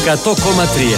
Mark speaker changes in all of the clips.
Speaker 1: 100,3.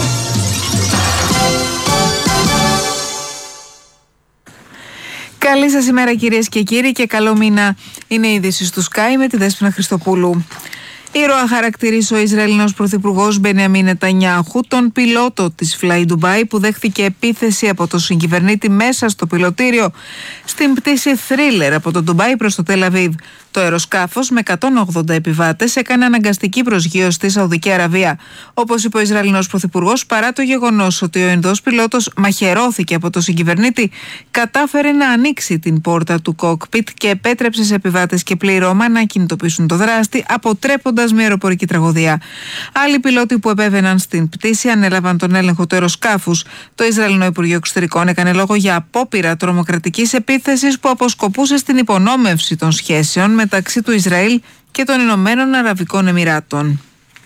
Speaker 2: Καλή σας ημέρα κυρίες και κύριοι και καλό μήνα. Είναι η είδηση του Sky με τη Δέσποινα Χριστοπούλου. Ήρωα χαρακτηρίζει ο Ισραηλινός Πρωθυπουργός Μπενιαμίν Νετανιάχου τον πιλότο της Fly Dubai που δέχθηκε επίθεση από τον συγκυβερνήτη μέσα στο πιλωτήριο στην πτήση Thriller από το Ντουμπάι προς το Τελ Αβίβ. Το αεροσκάφος με 180 επιβάτες έκανε αναγκαστική προσγείωση στη Σαουδική Αραβία. Όπως είπε ο Ισραηλινός Πρωθυπουργός, παρά το γεγονός ότι ο Ινδός πιλότος μαχαιρώθηκε από τον συγκυβερνήτη, κατάφερε να ανοίξει την πόρτα του κόκπιτ και επέτρεψε σε επιβάτες και πλήρωμα να κινητοποιήσουν το δράστη, αποτρέποντας μια αεροπορική τραγωδία. Άλλοι πιλότοι που επέβαιναν στην πτήση ανέλαβαν τον έλεγχο του αεροσκάφους. Το Ισραηλινό Υπουργείο Εξωτερικών έκανε λόγο για απόπειρα τρομοκρατικής επίθεσης που αποσκοπούσε στην υπονόμευση των σχέσεων μεταξύ του Ισραήλ και των Ηνωμένων Αραβικών Εμιράτων.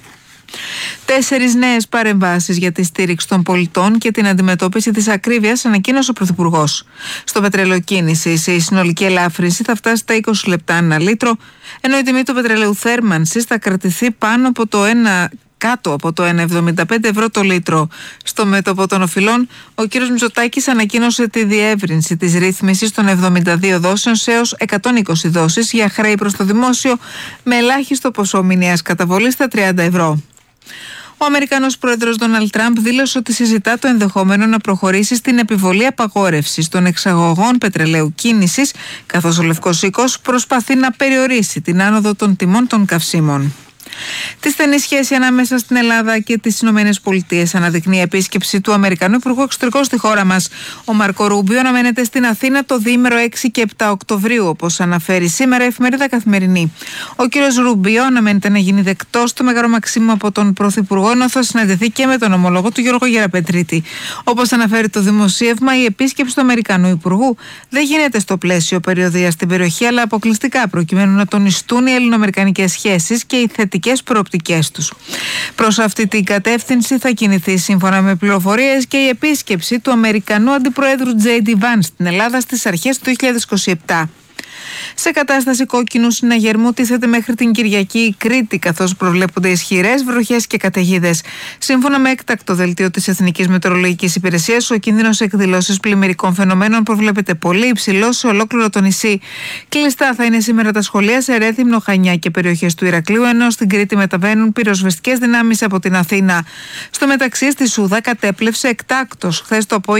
Speaker 2: 4 νέες παρεμβάσεις για τη στήριξη των πολιτών και την αντιμετώπιση της ακρίβειας ανακοίνωσε ο Πρωθυπουργός. Στο πετρελαιοκίνηση η συνολική ελάφρυνση θα φτάσει στα 20 λεπτά ένα λίτρο, ενώ η τιμή του πετρελαίου θέρμανσης θα κρατηθεί κάτω από το 1,75 ευρώ το λίτρο. Στο μέτωπο των οφειλών, ο κ. Μητσοτάκης ανακοίνωσε τη διεύρυνση της ρύθμισης των 72 δόσεων σε έως 120 δόσεις για χρέη προς το δημόσιο με ελάχιστο ποσό μηνιαίας καταβολής στα 30 ευρώ. Ο Αμερικανός πρόεδρος Ντόναλντ Τραμπ δήλωσε ότι συζητά το ενδεχόμενο να προχωρήσει στην επιβολή απαγόρευσης των εξαγωγών πετρελαίου κίνησης, καθώς ο Λευκός Οίκος προσπαθεί να περιορίσει την άνοδο των τιμών των καυσίμων. Τη στενή σχέση ανάμεσα στην Ελλάδα και τις Ηνωμένες Πολιτείες αναδεικνύει η επίσκεψη του Αμερικανού Υπουργού Εξωτερικών στη χώρα μας. Ο Μάρκο Ρούμπιο αναμένεται στην Αθήνα το διήμερο 6 και 7 Οκτωβρίου, όπως αναφέρει σήμερα η εφημερίδα Καθημερινή. Ο κύριος Ρούμπιο αναμένεται να γίνει δεκτός στο Μέγαρο Μαξίμου από τον Πρωθυπουργό, ενώ θα συναντηθεί και με τον ομολόγο του Γιώργο Γεραπετρίτη. Όπως αναφέρει το δημοσίευμα, η επίσκεψη του Αμερικανού Υπουργού δεν γίνεται στο πλαίσιο περιοδίας στην περιοχή, αλλά αποκλειστικά προκειμένου να τονιστούν οι ελληνοαμερικανικές σχέσεις και οι θετικές προοπτικές τους. Προς αυτή την κατεύθυνση θα κινηθεί, σύμφωνα με πληροφορίες, και η επίσκεψη του Αμερικανού Αντιπροέδρου J.D. Vance στην Ελλάδα στις αρχές του 2027. Σε κατάσταση κόκκινου συναγερμού τίθεται μέχρι την Κυριακή η Κρήτη, καθώς προβλέπονται ισχυρές βροχές και καταιγίδες. Σύμφωνα με έκτακτο δελτίο της Εθνικής Μετεωρολογικής Υπηρεσίας, ο κίνδυνος εκδηλώσεις πλημμυρικών φαινομένων προβλέπεται πολύ υψηλό σε ολόκληρο το νησί. Κλειστά θα είναι σήμερα τα σχολεία σε Ρέθυμνο, Χανιά και περιοχές του Ηρακλείου, ενώ στην Κρήτη μεταβαίνουν πυροσβεστικές δυνάμεις από την Αθήνα. Στο μεταξύ, στη Σούδα κατέπλευσε εκτάκτος χθες το απόγευμα